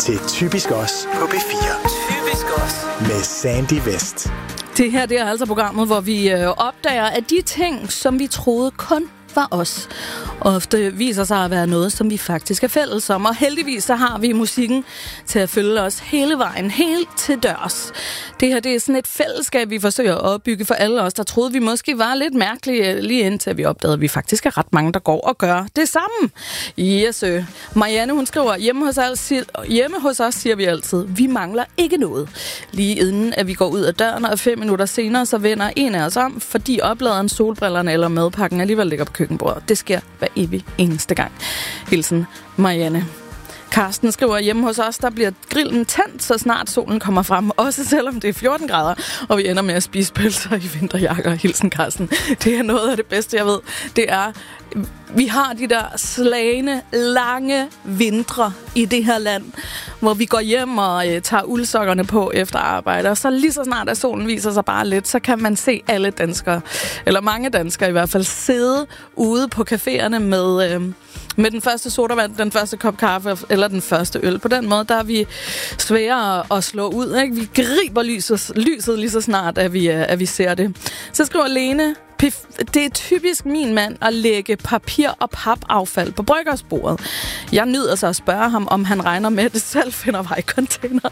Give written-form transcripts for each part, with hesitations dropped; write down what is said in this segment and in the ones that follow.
til Typisk Os på B4. Typisk Os. Med Sandy Vest. Det her, det er altså programmet, hvor vi opdager, at de ting, som vi troede kun var os, ofte viser sig at være noget, som vi faktisk er fælles om. Og heldigvis så har vi musikken til at følge os hele vejen, helt til dørs. Det her, det er sådan et fællesskab, vi forsøger at opbygge for alle os, der troede, vi måske var lidt mærkelige, lige indtil vi opdagede, at vi faktisk er ret mange, der går og gør det samme. Yes, Marianne, hun skriver, hjemme hos os siger vi altid, vi mangler ikke noget. Lige inden, at vi går ud af døren, og 5 minutter senere, så vender en af os om, fordi opladeren, solbrillerne eller madpakken alligevel ligger på køkkenbordet. Det sker hver evig eneste gang. Hilsen, Marianne. Karsten skriver, hjemme hos os, der bliver grillen tændt, så snart solen kommer frem, også selvom det er 14 grader, og vi ender med at spise pølser i vinterjakker. Hilsen, Karsten. Det er noget af det bedste, jeg ved. Det er, vi har de der slagende, lange vintre i det her land, hvor vi går hjem og tager uldsokkerne på efter arbejde, og så lige så snart, at solen viser sig bare lidt, så kan man se alle danskere, eller mange danskere i hvert fald, sidde ude på caféerne med den første sodavand, den første kop kaffe eller den første øl. På den måde, der er vi svære at slå ud. Ikke? Vi griber lyset lige så snart, at vi ser det. Så skriver Lene, det er typisk min mand at lægge papir- og papaffald på bryggersbordet. Jeg nyder så at spørge ham, om han regner med, at det selv finder vej i container.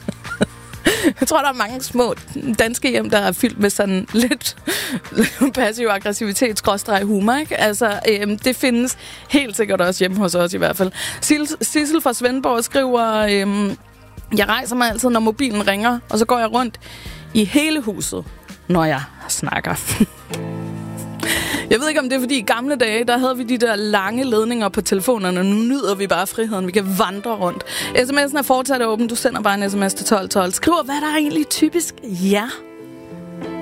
Jeg tror, der er mange små danske hjem, der er fyldt med sådan lidt passiv aggressivitet, humor, ikke? Altså, det findes helt sikkert også hjemme hos os i hvert fald. Sissel fra Svendborg skriver, jeg rejser mig altid, når mobilen ringer, og så går jeg rundt i hele huset, når jeg snakker. Jeg ved ikke, om det er, fordi i gamle dage, der havde vi de der lange ledninger på telefonerne. Nu nyder vi bare friheden. Vi kan vandre rundt. SMS'en er fortsat åben. Du sender bare en sms til 1212. Skriv, hvad der er egentlig typisk jer.